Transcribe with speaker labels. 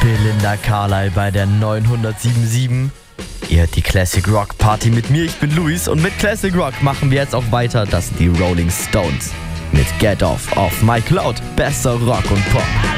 Speaker 1: Belinda Carlisle bei der 907.7. Ihr hört die Classic Rock Party mit mir, ich bin Luis, und mit Classic Rock machen wir jetzt auch weiter. Das sind die Rolling Stones mit Get Off My Cloud. Besser Rock und Pop.